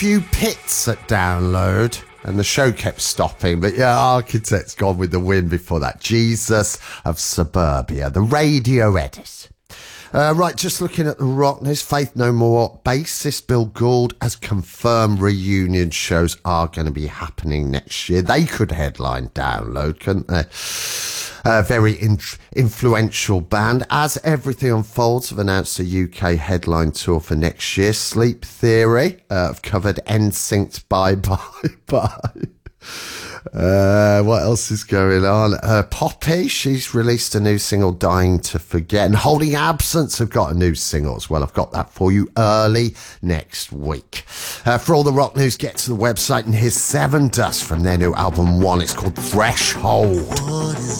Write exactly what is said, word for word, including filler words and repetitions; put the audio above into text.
few pits at download, and the show kept stopping. But yeah, Architects gone with the win before that. Jesus of Suburbia, the radio edit. Uh, right, just looking at the rock news. Faith No More bassist Bill Gould has confirmed reunion shows are going to be happening next year. They could headline Download, couldn't they? A very in- influential band. As everything unfolds, have announced a U K headline tour for next year. Sleep Theory uh, have covered N Sync's Bye Bye Bye. Uh, what else is going on? Uh, Poppy, she's released a new single, Dying to Forget, and Holding Absence have got a new single as well. I've got that for you early next week. Uh, for all the rock news, get to the website and here's Seven Dust from their new album One. It's called Threshold. What is